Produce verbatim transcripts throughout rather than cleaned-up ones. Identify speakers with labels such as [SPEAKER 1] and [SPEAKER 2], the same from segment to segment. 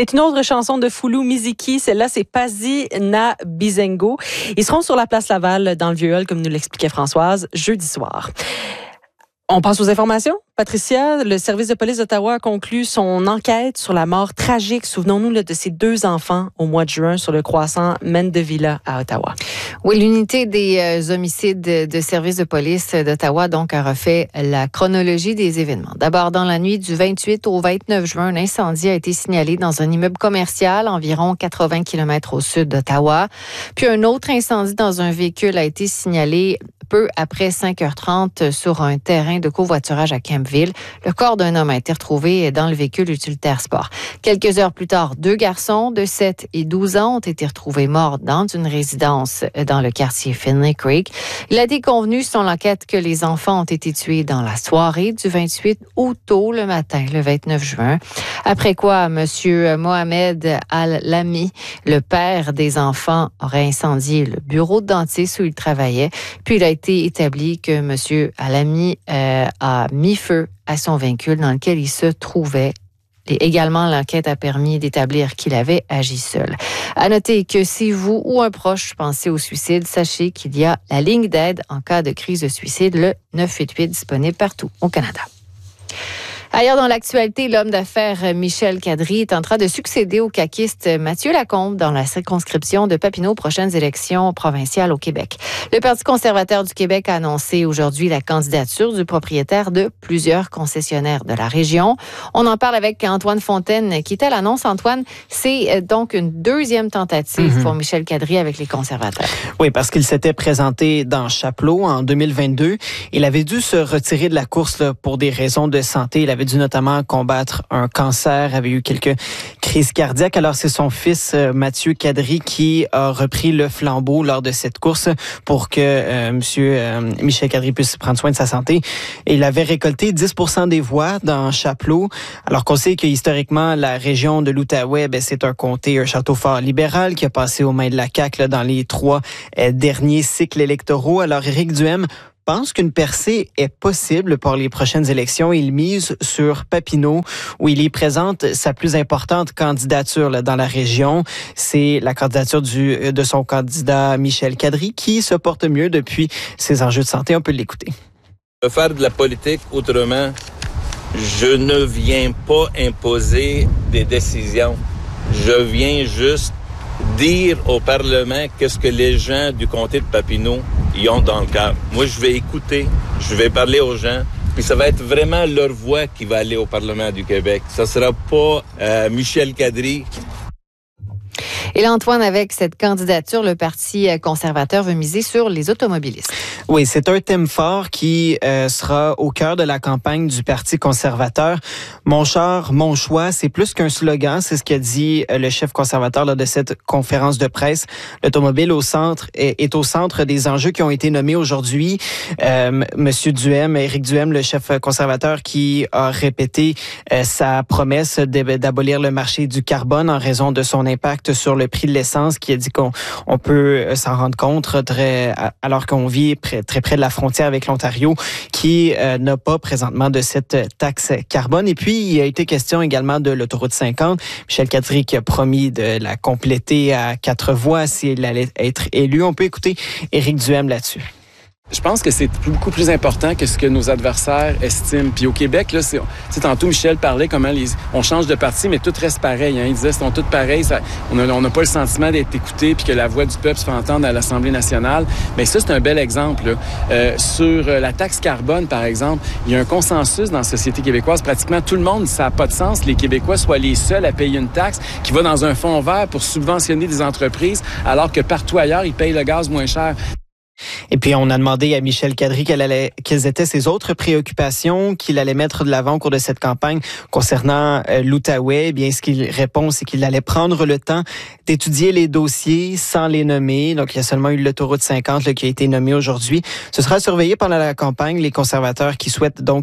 [SPEAKER 1] C'est une autre chanson de Fulu Miziki. Celle-là, c'est Pazi na Bizengo. Ils seront sur la place Laval, dans le Vieux-Hall, comme nous l'expliquait Françoise, jeudi soir. On passe aux informations. Patricia, le service de police d'Ottawa a conclu son enquête sur la mort tragique, souvenons-nous là, de ces deux enfants au mois de juin sur le croissant Mandevilla à Ottawa.
[SPEAKER 2] Oui, l'unité des euh, homicides de, de service de police d'Ottawa donc a refait la chronologie des événements. D'abord, dans la nuit du vingt-huit au vingt-neuf juin, un incendie a été signalé dans un immeuble commercial environ quatre-vingts kilomètres au sud d'Ottawa. Puis un autre incendie dans un véhicule a été signalé peu après cinq heures trente sur un terrain de covoiturage à Campville. Le corps d'un homme a été retrouvé dans le véhicule utilitaire sport. Quelques heures plus tard, deux garçons de sept et douze ans ont été retrouvés morts dans une résidence dans le quartier Finlay Creek. Il a été convenu, selon l'enquête, que les enfants ont été tués dans la soirée du vingt-huit ou tôt le matin, le vingt-neuf juin. Après quoi, M. Mohamed Al-Lami, le père des enfants, aurait incendié le bureau de dentiste où il travaillait. Puis il a été établi que M. Al-Lami euh, a mis feu à son véhicule dans lequel il se trouvait. Et également, l'enquête a permis d'établir qu'il avait agi seul. À noter que si vous ou un proche pensez au suicide, sachez qu'il y a la ligne d'aide en cas de crise de suicide, le neuf huit huit, disponible partout au Canada. Ailleurs dans l'actualité, l'homme d'affaires Michel Kadri est en train de succéder au caquiste Mathieu Lacombe dans la circonscription de Papineau aux prochaines élections provinciales au Québec. Le Parti conservateur du Québec a annoncé aujourd'hui la candidature du propriétaire de plusieurs concessionnaires de la région. On en parle avec Antoine Fontaine qui était à l'annonce. Antoine, c'est donc une deuxième tentative mm-hmm. pour Michel Kadri avec les conservateurs.
[SPEAKER 3] Oui, parce qu'il s'était présenté dans Chapleau en deux mille vingt-deux. Il avait dû se retirer de la course là, pour des raisons de santé. Il avait dû notamment combattre un cancer, avait eu quelques crises cardiaques. Alors, c'est son fils, euh, Mathieu Kadri, qui a repris le flambeau lors de cette course pour que euh, monsieur euh, Michel Kadri puisse prendre soin de sa santé. Et il avait récolté dix pour cent des voix dans Chapleau, alors qu'on sait que historiquement, la région de l'Outaouais, ben, c'est un comté, un château fort libéral qui a passé aux mains de la C A Q là, dans les trois euh, derniers cycles électoraux. Alors, Éric Duhem pense qu'une percée est possible pour les prochaines élections. Il mise sur Papineau, où il y présente sa plus importante candidature là, dans la région. C'est la candidature du, de son candidat Michel Kadri, qui se porte mieux depuis ses enjeux de santé. On peut l'écouter.
[SPEAKER 4] Faire de la politique autrement, je ne viens pas imposer des décisions. Je viens juste dire au Parlement qu'est-ce que les gens du comté de Papineau y ont dans le cœur. Moi, je vais écouter, je vais parler aux gens, puis ça va être vraiment leur voix qui va aller au Parlement du Québec. Ça sera pas euh, Michel Kadri.
[SPEAKER 2] Et là, Antoine, avec cette candidature, le Parti conservateur veut miser sur les automobilistes.
[SPEAKER 3] Oui, c'est un thème fort qui euh, sera au cœur de la campagne du Parti conservateur. Mon char, mon choix, c'est plus qu'un slogan, c'est ce qu'a dit euh, le chef conservateur lors de cette conférence de presse. L'automobile au centre est, est au centre des enjeux qui ont été nommés aujourd'hui. Euh, Monsieur Duhem, Éric Duhem, le chef conservateur, qui a répété euh, sa promesse d'abolir le marché du carbone en raison de son impact sur le prix de l'essence, qui a dit qu'on on peut s'en rendre compte très, alors qu'on vit près, très près de la frontière avec l'Ontario, qui euh, n'a pas présentement de cette taxe carbone. Et puis, il a été question également de l'autoroute cinquante. Michel Kadri qui a promis de la compléter à quatre voies s'il allait être élu. On peut écouter Éric Duhem là-dessus.
[SPEAKER 5] Je pense que c'est beaucoup plus important que ce que nos adversaires estiment. Puis au Québec, là, c'est, tu sais, tantôt Michel parlait comment les, on change de parti, mais tout reste pareil. Hein. Il disait, c'est tout pareil. Ça, on n'a on a pas le sentiment d'être écouté, puis que la voix du peuple se fait entendre à l'Assemblée nationale. Mais ça, c'est un bel exemple. Là. Euh, sur la taxe carbone, par exemple, il y a un consensus dans la société québécoise. Pratiquement tout le monde, ça n'a pas de sens. Les Québécois soient les seuls à payer une taxe qui va dans un fonds vert pour subventionner des entreprises, alors que partout ailleurs, ils payent le gaz moins cher.
[SPEAKER 3] Et puis, on a demandé à Michel Kadri quelles, allait, quelles étaient ses autres préoccupations qu'il allait mettre de l'avant au cours de cette campagne concernant euh, l'Outaouais. Eh bien, ce qu'il répond, c'est qu'il allait prendre le temps d'étudier les dossiers sans les nommer. Donc, il y a seulement eu l'autoroute cinquante là, qui a été nommée aujourd'hui. Ce sera surveillé pendant la campagne. Les conservateurs qui souhaitent donc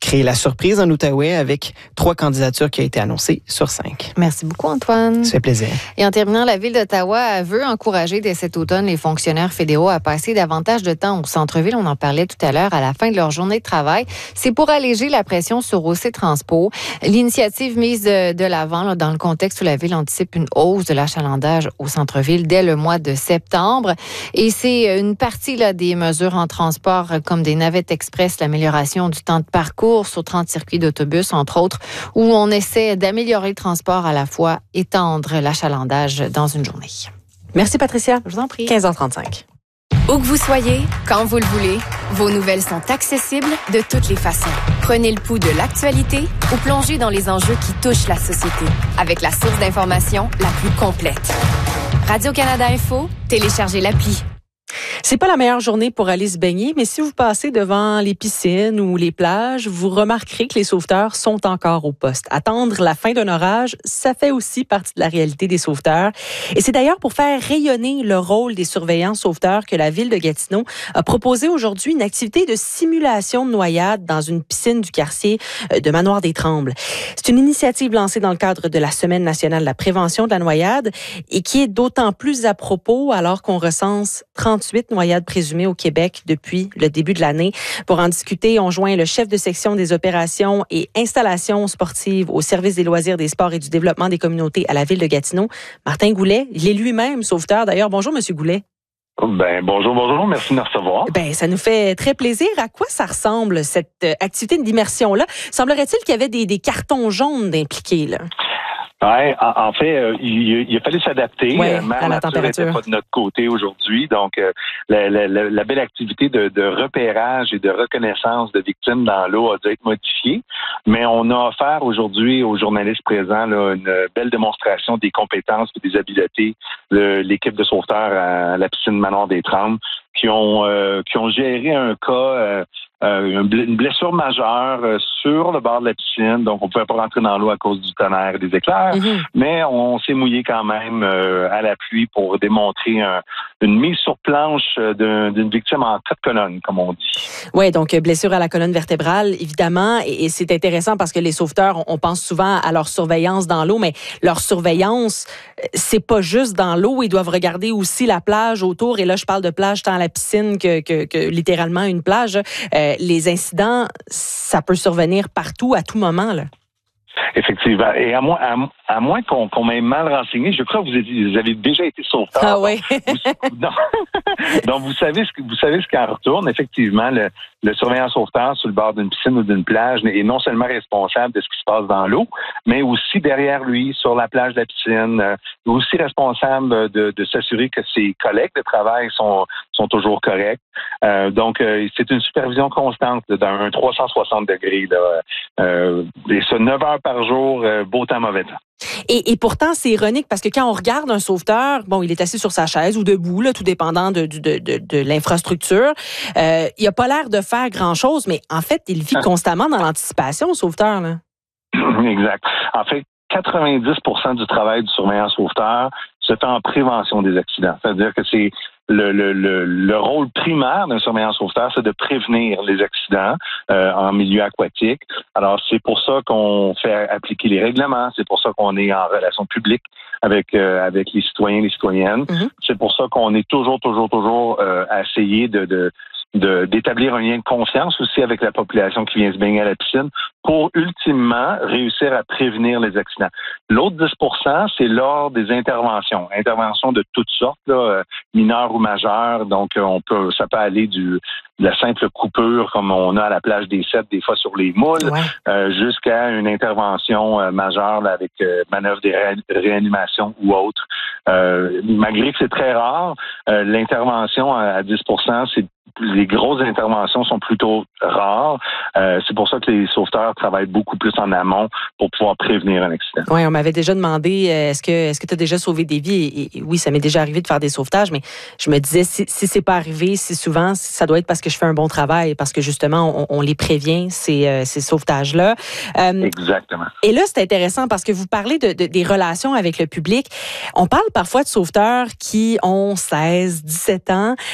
[SPEAKER 3] créer la surprise en Outaouais avec trois candidatures qui ont été annoncées sur cinq.
[SPEAKER 2] Merci beaucoup, Antoine.
[SPEAKER 3] Ça fait plaisir.
[SPEAKER 2] Et en terminant, la Ville d'Ottawa veut encourager dès cet automne les fonctionnaires fédéraux à passer davantage de temps au centre-ville. On en parlait tout à l'heure à la fin de leur journée de travail. C'est pour alléger la pression sur O C Transpo. L'initiative mise de, de l'avant là, dans le contexte où la Ville anticipe une hausse de l'achalandage au centre-ville dès le mois de septembre. Et c'est une partie là, des mesures en transport comme des navettes express, l'amélioration du temps de parcours sur trente circuits d'autobus, entre autres, où on essaie d'améliorer le transport à la fois étendre l'achalandage dans une journée.
[SPEAKER 1] Merci, Patricia.
[SPEAKER 2] Je vous en prie.
[SPEAKER 1] quinze heures trente-cinq.
[SPEAKER 6] Où que vous soyez, quand vous le voulez, vos nouvelles sont accessibles de toutes les façons. Prenez le pouls de l'actualité ou plongez dans les enjeux qui touchent la société avec la source d'information la plus complète. Radio-Canada Info, téléchargez l'appli.
[SPEAKER 1] C'est pas la meilleure journée pour aller se baigner, mais si vous passez devant les piscines ou les plages, vous remarquerez que les sauveteurs sont encore au poste. Attendre la fin d'un orage, ça fait aussi partie de la réalité des sauveteurs. Et c'est d'ailleurs pour faire rayonner le rôle des surveillants sauveteurs que la Ville de Gatineau a proposé aujourd'hui une activité de simulation de noyade dans une piscine du quartier de Manoir-des-Trembles. C'est une initiative lancée dans le cadre de la Semaine nationale de la prévention de la noyade et qui est d'autant plus à propos alors qu'on recense trente-huit noyades présumées au Québec depuis le début de l'année. Pour en discuter, on joint le chef de section des opérations et installations sportives au service des loisirs, des sports et du développement des communautés à la Ville de Gatineau, Martin Goulet. Il est lui-même sauveteur. D'ailleurs, bonjour, Monsieur Goulet.
[SPEAKER 7] Ben, bonjour, bonjour. Merci de me recevoir.
[SPEAKER 1] Ben, ça nous fait très plaisir. À quoi ça ressemble, cette activité d'immersion-là? Semblerait-il qu'il y avait des, des cartons jaunes d'impliqués, là?
[SPEAKER 7] Ouais, en, en fait, euh, il, il a fallu s'adapter.
[SPEAKER 1] Ouais,
[SPEAKER 7] euh, Mère
[SPEAKER 1] à la
[SPEAKER 7] Nature
[SPEAKER 1] température.
[SPEAKER 7] n'était pas de notre côté aujourd'hui, donc euh, la, la, la, la belle activité de, de repérage et de reconnaissance de victimes dans l'eau a dû être modifiée. Mais on a offert aujourd'hui aux journalistes présents là, une belle démonstration des compétences et des habiletés de l'équipe de sauveteurs à la piscine Manoir-des-Trembles qui ont euh, qui ont géré un cas. Euh, Euh, une blessure majeure euh, sur le bord de la piscine, donc on ne pouvait pas rentrer dans l'eau à cause du tonnerre et des éclairs, mm-hmm. mais on s'est mouillé quand même euh, à la pluie pour démontrer un, une mise sur planche d'un, d'une victime en quatre colonnes, comme on dit.
[SPEAKER 1] Oui, donc blessure à la colonne vertébrale, évidemment, et, et c'est intéressant parce que les sauveteurs, on, on pense souvent à leur surveillance dans l'eau, mais leur surveillance, c'est pas juste dans l'eau, ils doivent regarder aussi la plage autour, et là je parle de plage tant à la piscine que, que, que littéralement une plage. Euh, les incidents, ça peut survenir partout, à tout moment, là.
[SPEAKER 7] Effectivement. Et à moins, à, à moins qu'on, qu'on m'ait mal renseigné, je crois que vous avez, vous avez déjà été sauveteur.
[SPEAKER 1] Ah oui.
[SPEAKER 7] donc, donc, vous savez ce que vous savez ce qui en retourne. Effectivement, le, le surveillant sauveteur sur le bord d'une piscine ou d'une plage est non seulement responsable de ce qui se passe dans l'eau, mais aussi derrière lui, sur la plage de la piscine, euh, aussi responsable de, de s'assurer que ses collègues de travail sont, sont toujours corrects. Euh, donc, euh, c'est une supervision constante là, dans un trois cent soixante degrés. Là, euh, et ce neuf heures par jour, euh, beau temps, mauvais temps.
[SPEAKER 1] Et, et pourtant, c'est ironique parce que quand on regarde un sauveteur, bon, il est assis sur sa chaise ou debout, là, tout dépendant de, de, de, de l'infrastructure. Euh, il n'a pas l'air de faire grand-chose, mais en fait, il vit constamment dans l'anticipation, le sauveteur, là.
[SPEAKER 7] Exact. En fait, quatre-vingt-dix pour cent du travail du surveillant sauveteur se fait en prévention des accidents. C'est-à-dire que c'est le, le, le, le rôle primaire d'un surveillant sauveteur, c'est de prévenir les accidents euh, en milieu aquatique. Alors, c'est pour ça qu'on fait appliquer les règlements, c'est pour ça qu'on est en relation publique avec euh, avec les citoyens et les citoyennes. Mm-hmm. C'est pour ça qu'on est toujours, toujours, toujours euh, à essayer de, de De, d'établir un lien de confiance aussi avec la population qui vient se baigner à la piscine pour ultimement réussir à prévenir les accidents. L'autre dix pour cent, c'est lors des interventions. Interventions de toutes sortes, là, mineures ou majeures. Donc, on peut, ça peut aller du de la simple coupure comme on a à la plage des Sept, des fois sur les moules, ouais. euh, jusqu'à une intervention euh, majeure là, avec euh, manœuvre de ré- réanimation ou autre. Euh, malgré que c'est très rare, euh, l'intervention à, à dix pour cent, c'est les grosses interventions sont plutôt rares. Euh, c'est pour ça que les sauveteurs travaillent beaucoup plus en amont pour pouvoir prévenir un accident.
[SPEAKER 1] Oui, on m'avait déjà demandé, euh, est-ce que est-ce que tu as déjà sauvé des vies? Et, et, oui, ça m'est déjà arrivé de faire des sauvetages, mais je me disais, si, si c'est pas arrivé si souvent, ça doit être parce que je fais un bon travail, parce que justement, on, on les prévient, ces, euh, ces sauvetages-là.
[SPEAKER 7] Euh, Exactement.
[SPEAKER 1] Et là, c'est intéressant parce que vous parlez de, de, des relations avec le public. On parle parfois de sauveteurs qui ont seize, dix-sept ans. Euh,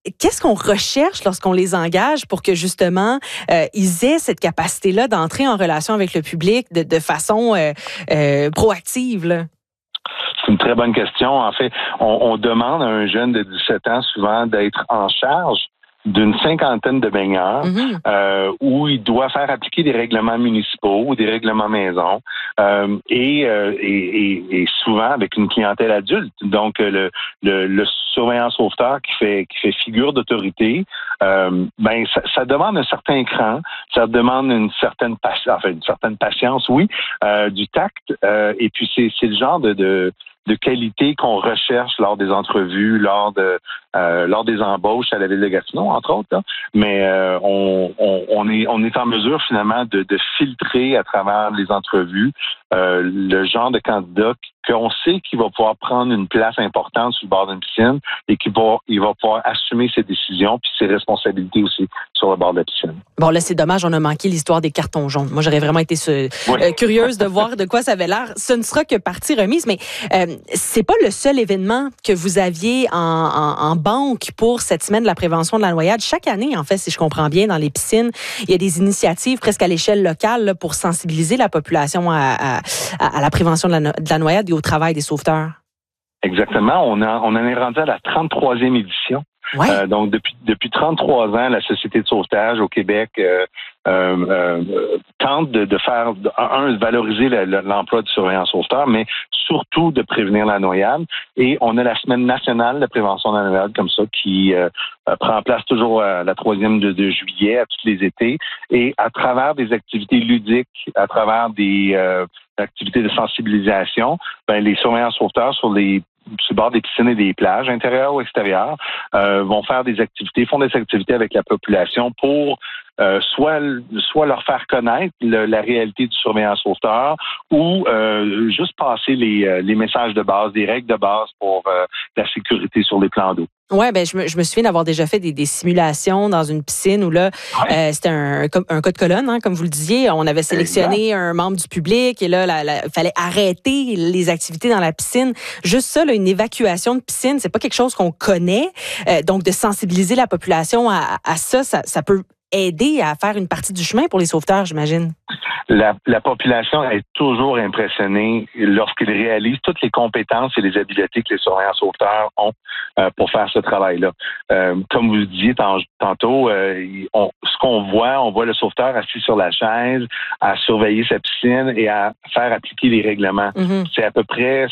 [SPEAKER 1] qu'est-ce qu'on recherche lorsqu'on les engage pour que justement euh, ils aient cette capacité-là d'entrer en relation avec le public de, de façon euh, euh, proactive, là?
[SPEAKER 7] C'est une très bonne question. En fait, on, on demande à un jeune de dix-sept ans souvent d'être en charge d'une cinquantaine de baigneurs mm-hmm. euh, où il doit faire appliquer des règlements municipaux ou des règlements maison euh, et, euh, et, et, et souvent avec une clientèle adulte. Donc, le, le, le surveillant sauveteur qui fait, qui fait figure d'autorité, euh, ben ça, ça demande un certain écran, ça demande une certaine patience, enfin une certaine patience, oui, euh, du tact, euh, et puis c'est, c'est le genre de, de de qualité qu'on recherche lors des entrevues, lors de euh, lors des embauches à la Ville de Gatineau, entre autres. Là. Mais euh, on, on, on est on est en mesure finalement de, de filtrer à travers les entrevues euh, le genre de candidat qu'on sait qu'il va pouvoir prendre une place importante sur le bord d'une piscine et qu'il va il va pouvoir assumer ses décisions puis ses responsabilités aussi sur le bord de la piscine.
[SPEAKER 1] Bon, là, c'est dommage, on a manqué l'histoire des cartons jaunes. Moi, j'aurais vraiment été ce, oui. euh, curieuse de voir de quoi ça avait l'air. Ce ne sera que partie remise, mais euh, c'est pas le seul événement que vous aviez en, en, en banque pour cette semaine de la prévention de la noyade. Chaque année, en fait, si je comprends bien, dans les piscines, il y a des initiatives presque à l'échelle locale là, pour sensibiliser la population à, à, à la prévention de la, de la noyade et au travail des sauveteurs.
[SPEAKER 7] Exactement. On, a, on en est rendu à la trente-troisième édition. Ouais. Euh, donc, depuis depuis trente-trois ans, la Société de sauvetage au Québec euh, euh, euh, tente de, de faire, un, de valoriser le, le, l'emploi du surveillant sauveteur, mais surtout de prévenir la noyade. Et on a la Semaine nationale de prévention de la noyade comme ça, qui euh, prend place toujours à la troisième de, de juillet, à tous les étés. Et à travers des activités ludiques, à travers des euh, activités de sensibilisation, ben, les surveillants sauveteurs sur les sur le bord des piscines et des plages, intérieures ou extérieures, euh, vont faire des activités, font des activités avec la population pour euh, soit soit leur faire connaître le, la réalité du surveillant sauveteur ou euh, juste passer les, les messages de base, des règles de base pour euh, la sécurité sur les plans d'eau.
[SPEAKER 1] Ouais, ben je me, je me souviens d'avoir déjà fait des, des simulations dans une piscine où là, ouais. euh, c'était un, un cas de colonne, hein, comme vous le disiez. On avait sélectionné exact. Un membre du public et là, il fallait arrêter les activités dans la piscine. Juste ça, là, une évacuation de piscine, c'est pas quelque chose qu'on connaît. Euh, donc, de sensibiliser la population à, à ça, ça, ça peut aider à faire une partie du chemin pour les sauveteurs, j'imagine.
[SPEAKER 7] La, la population est toujours impressionnée lorsqu'ils réalisent toutes les compétences et les habiletés que les surveillants sauveteurs ont euh, pour faire ce travail-là. Euh, comme vous le disiez tantôt, euh, on, ce qu'on voit, on voit le sauveteur assis sur la chaise, à surveiller sa piscine et à faire appliquer les règlements. Mm-hmm. C'est à peu près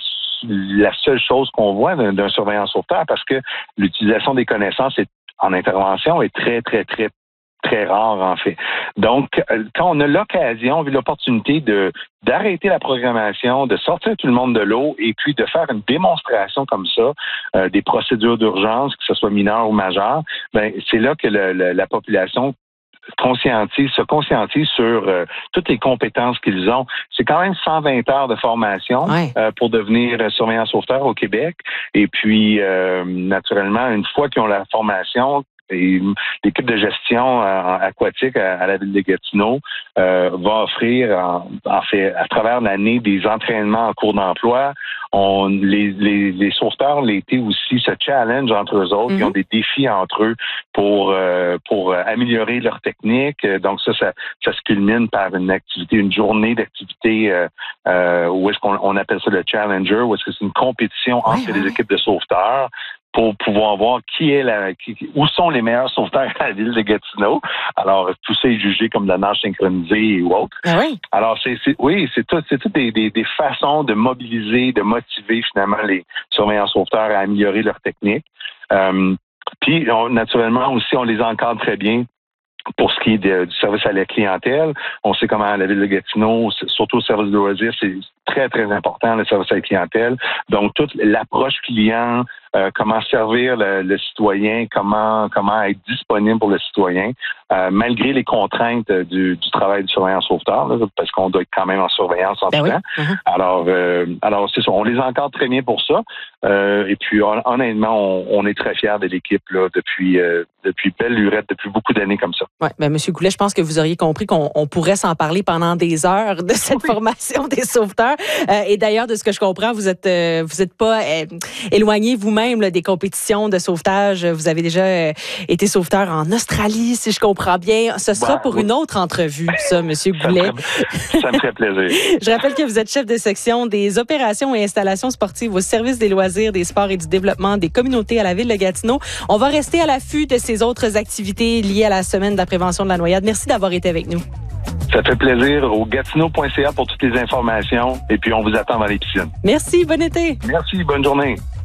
[SPEAKER 7] la seule chose qu'on voit d'un, d'un surveillant sauveteur parce que l'utilisation des connaissances est, en intervention est très, très, très très rare, en fait. Donc, quand on a l'occasion, l'opportunité de d'arrêter la programmation, de sortir tout le monde de l'eau et puis de faire une démonstration comme ça, euh, des procédures d'urgence, que ce soit mineure ou majeure, ben c'est là que le, le, la population conscientise, se conscientise sur euh, toutes les compétences qu'ils ont. C'est quand même cent vingt heures de formation ouais. euh, pour devenir surveillant sauveteur au Québec. Et puis, euh, naturellement, une fois qu'ils ont la formation, et l'équipe de gestion euh, aquatique à, à la Ville de Gatineau euh, va offrir, en, en fait, à travers l'année, des entraînements en cours d'emploi. On, les, les, les sauveteurs, l'été aussi, se challenge entre eux autres. Mm-hmm. Ils ont des défis entre eux pour euh, pour améliorer leur technique. Donc ça, ça, ça se culmine par une activité, une journée d'activité euh, euh, où est-ce qu'on on appelle ça le Challenger, où est-ce que c'est une compétition entre ouais, ouais. les équipes de sauveteurs pour pouvoir voir qui est la, qui, où sont les meilleurs sauveteurs à la Ville de Gatineau. Alors, tout ça est jugé comme de la nage synchronisée ou autre.
[SPEAKER 1] Ah oui?
[SPEAKER 7] Alors, c'est, c'est oui, c'est tout, c'est tout des, des, des façons de mobiliser, de motiver finalement les surveillants sauveteurs à améliorer leur technique. Euh, puis, on, naturellement aussi, on les encadre très bien. Pour ce qui est de, du service à la clientèle, on sait comment la Ville de Gatineau, surtout au service de loisirs, c'est très, très important, le service à la clientèle. Donc, toute l'approche client, euh, comment servir le, le citoyen, comment comment être disponible pour le citoyen, euh, malgré les contraintes du, du travail du surveillant sauveteur, là, parce qu'on doit être quand même en surveillance en ben tout oui. temps. Mm-hmm. Alors, euh, alors c'est ça, on les encadre très bien pour ça. Euh, et puis, on, honnêtement, on, on est très fiers de l'équipe là depuis euh, depuis belle lurette, depuis beaucoup d'années comme ça.
[SPEAKER 1] Oui, bien, M. Goulet, je pense que vous auriez compris qu'on on pourrait s'en parler pendant des heures de cette oui. formation des sauveteurs. Euh, et d'ailleurs, de ce que je comprends, vous êtes euh, vous êtes pas euh, éloigné vous-même vous-même là, des compétitions de sauvetage. Vous avez déjà euh, été sauveteur en Australie, si je comprends bien. Ce sera
[SPEAKER 7] bah,
[SPEAKER 1] pour
[SPEAKER 7] oui.
[SPEAKER 1] une autre entrevue, ça, M. Goulet.
[SPEAKER 7] Ça me ferait, ça me ferait plaisir.
[SPEAKER 1] Je rappelle que vous êtes chef de section des opérations et installations sportives au service des loisirs, des sports et du développement des communautés à la Ville de Gatineau. On va rester à l'affût de ces autres activités liées à la semaine de la prévention de la noyade. Merci d'avoir été avec nous.
[SPEAKER 7] Ça fait plaisir. Au gatineau point c a pour toutes les informations. Et puis, on vous attend dans les piscines.
[SPEAKER 1] Merci, bon été.
[SPEAKER 7] Merci, bonne journée.